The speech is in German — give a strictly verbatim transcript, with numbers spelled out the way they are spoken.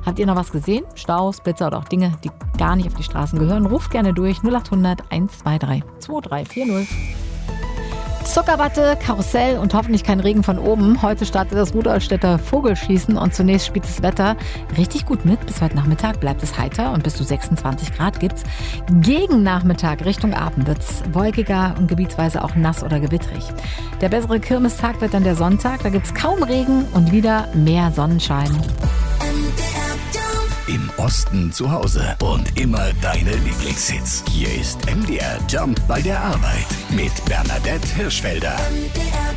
Habt ihr noch was gesehen? Staus, Blitzer oder auch Dinge, die gar nicht auf die Straßen gehören? Ruft gerne durch null acht hundert eins zwei drei zwei drei vier null. Zuckerwatte, Karussell und hoffentlich kein Regen von oben. Heute startet das Rudolstädter Vogelschießen und zunächst spielt das Wetter richtig gut mit. Bis heute Nachmittag bleibt es heiter und bis zu sechsundzwanzig Grad gibt's. Gegen Nachmittag Richtung Abend wird's wolkiger und gebietsweise auch nass oder gewittrig. Der bessere Kirmestag wird dann der Sonntag. Da gibt's kaum Regen und wieder mehr Sonnenschein. Im Osten zu Hause und immer deine Lieblingshits. Hier ist M D R Jump bei der Arbeit mit Bernadette Hirschfelder. M D R